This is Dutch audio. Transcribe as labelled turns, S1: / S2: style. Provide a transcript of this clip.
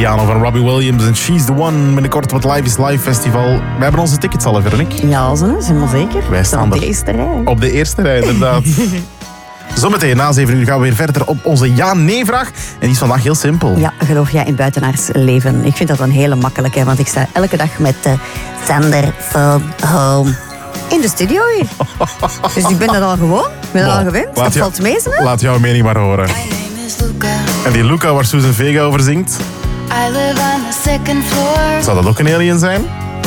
S1: Piano van Robbie Williams en She's the One. Binnenkort op het Live is Live Festival. We hebben onze tickets al, Veronique.
S2: Ja, zo, helemaal zeker.
S1: Wij staan
S2: op de
S1: er
S2: eerste rij.
S1: op de eerste rij, inderdaad. Zometeen na 7 uur gaan we weer verder op onze ja-nee-vraag. En die is vandaag heel simpel.
S2: Ja, geloof jij in buitenaards leven? Ik vind dat een hele makkelijke, want ik sta elke dag met Sander van Home in de studio hier. Dus ik ben dat al gewoon. Ik ben dat al gewend. Dat valt mee, hè?
S1: Laat jouw mening maar horen. En die Luca waar Susan Vega over zingt,
S3: I live on the second floor.
S1: zou dat ook een alien zijn?